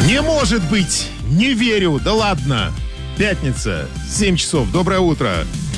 Не может быть! Не верю! Да ладно! Пятница, 7 часов. Доброе утро!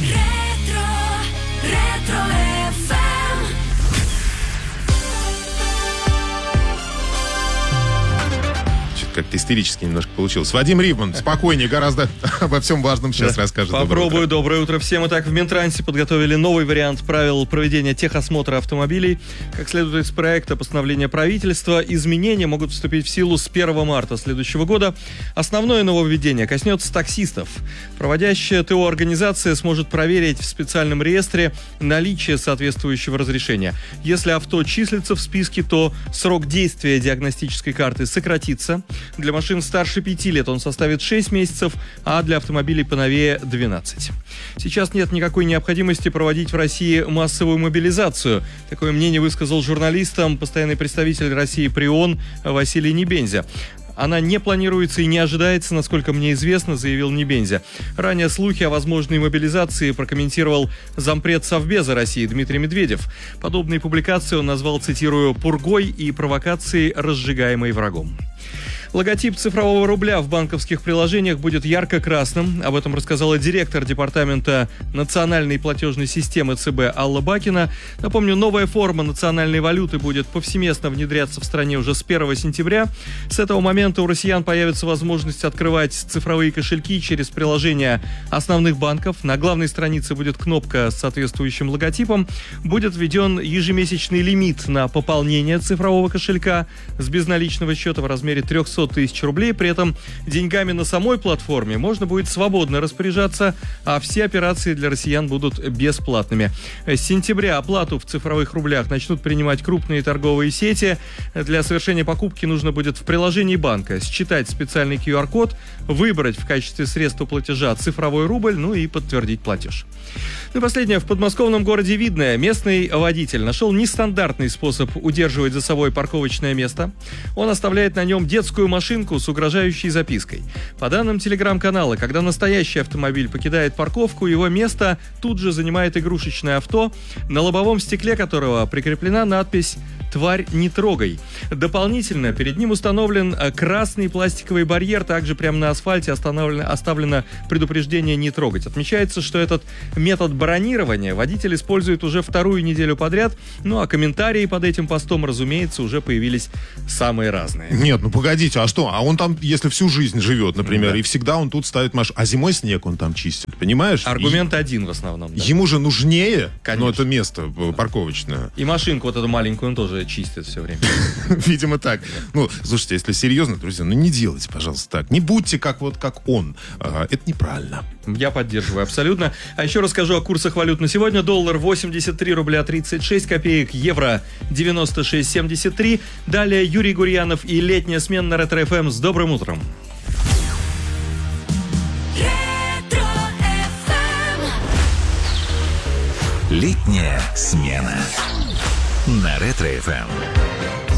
Как-то истерически немножко получилось. Вадим Ривман, спокойнее гораздо, обо всем важном сейчас расскажет. Попробую. Доброе утро всем. Итак, в Минтрансе подготовили новый вариант правил проведения техосмотра автомобилей. Как следует из проекта постановления правительства, изменения могут вступить в силу с 1 марта следующего года. Основное нововведение коснется таксистов. Проводящая ТО организация сможет проверить в специальном реестре наличие соответствующего разрешения. Если авто числится в списке, то срок действия диагностической карты сократится. Для машин старше 5 лет он составит 6 месяцев, а для автомобилей поновее 12. Сейчас нет никакой необходимости проводить в России массовую мобилизацию. Такое мнение высказал журналистам постоянный представитель России при ООН Василий Небензя. Она не планируется и не ожидается, насколько мне известно, заявил Небензя. Ранее слухи о возможной мобилизации прокомментировал зампред Совбеза России Дмитрий Медведев. Подобные публикации он назвал, цитирую, «пургой и провокацией, разжигаемой врагом». Логотип цифрового рубля в банковских приложениях будет ярко-красным. Об этом рассказала директор департамента национальной платежной системы ЦБ Алла Бакина. Напомню, новая форма национальной валюты будет повсеместно внедряться в стране уже с 1 сентября. С этого момента у россиян появится возможность открывать цифровые кошельки через приложения основных банков. На главной странице будет кнопка с соответствующим логотипом. Будет введен ежемесячный лимит на пополнение цифрового кошелька с безналичного счета в размере 300 тысяч рублей. При этом деньгами на самой платформе можно будет свободно распоряжаться, а все операции для россиян будут бесплатными. С сентября оплату в цифровых рублях начнут принимать крупные торговые сети. Для совершения покупки нужно будет в приложении банка считать специальный QR-код, выбрать в качестве средства платежа цифровой рубль, ну и подтвердить платеж. Ну и последнее. В подмосковном городе Видное местный водитель нашел нестандартный способ удерживать за собой парковочное место. Он оставляет на нем детскую машинку с угрожающей запиской. По данным телеграм-канала, когда настоящий автомобиль покидает парковку, его место тут же занимает игрушечное авто, на лобовом стекле которого прикреплена надпись «Тварь, не трогай». Дополнительно перед ним установлен красный пластиковый барьер, также прямо на асфальте оставлено предупреждение «Не трогать». Отмечается, что этот метод бронирования водитель использует уже вторую неделю подряд, ну а комментарии под этим постом, разумеется, уже появились самые разные. Нет, ну погодите, а что? А он там, если всю жизнь живет, например, и всегда он тут ставит машину, а зимой снег он там чистит, понимаешь? Аргумент один в основном. Да. Ему же нужнее, конечно, ну, это место парковочное. И машинку вот эту маленькую он тоже чистит все время. Видимо, так. Ну, слушайте, если серьезно, друзья, ну не делайте, пожалуйста, так. Не будьте как он. Это неправильно. Я поддерживаю абсолютно. А еще расскажу о курсах валют на сегодня. Доллар 83 рубля 36 копеек, евро 96,73. Далее Юрий Гурьянов и летняя смена на Ретро-ФМ. С добрым утром. Летняя смена на Ретро-ФМ.